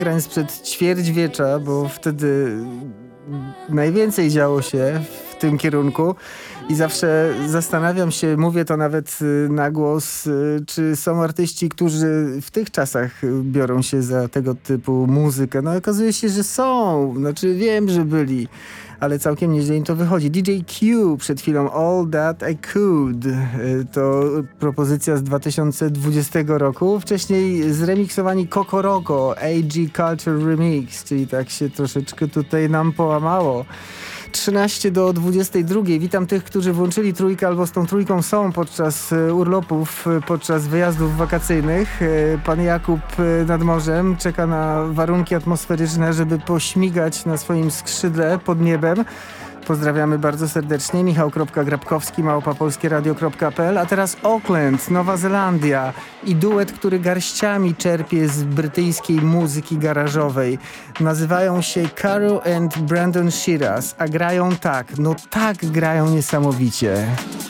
nagrań sprzed ćwierćwiecza, bo wtedy najwięcej działo się w tym kierunku i zawsze zastanawiam się, mówię to nawet na głos, czy są artyści, którzy w tych czasach biorą się za tego typu muzykę. No okazuje się, że są. Znaczy wiem, że byli, ale całkiem nieźle im to wychodzi. DJ Q przed chwilą All That I Could. To propozycja z 2020 roku. Wcześniej zremiksowani Kokoroko, AG Culture Remix, czyli tak się troszeczkę tutaj nam połamało. 13 do 22. Witam tych, którzy włączyli trójkę albo z tą trójką są podczas urlopów, podczas wyjazdów wakacyjnych. Pan Jakub nad morzem czeka na warunki atmosferyczne, żeby pośmigać na swoim skrzydle pod niebem. Pozdrawiamy bardzo serdecznie. Michał.Grabkowski@polskieradio.pl. A teraz Auckland, Nowa Zelandia i duet, który garściami czerpie z brytyjskiej muzyki garażowej. Nazywają się Caro and Brandon Shiras, a grają tak, no tak grają niesamowicie.